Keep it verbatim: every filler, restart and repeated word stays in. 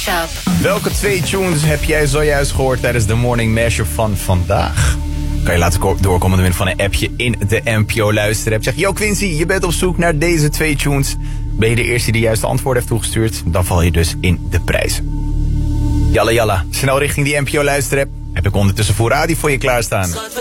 Mashup. Welke twee tunes heb jij zojuist gehoord tijdens de Morning Mashup van vandaag? Kan je laten doorkomen door middel van een appje in de N P O luisterapp. Zeg, yo Quincy, je bent op zoek naar deze twee tunes. Ben je de eerste die de juiste antwoord heeft toegestuurd? Dan val je dus in de prijzen. Jalla jalla, snel richting die N P O luisterapp. Heb ik ondertussen voor radio voor je klaarstaan.